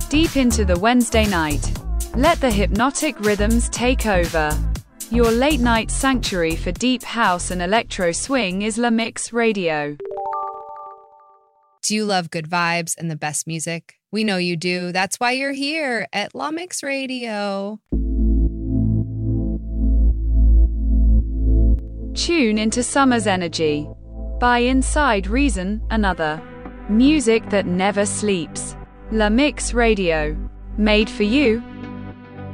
deep into the Wednesday night. Let the hypnotic rhythms take over. Your late-night sanctuary for deep house and electro swing is La Mix Radio. Do you love good vibes and the best music? We know you do. That's why you're here at La Mix Radio. Tune into Summer's Energy by Inside Reason, another music that never sleeps. La Mix Radio, made for you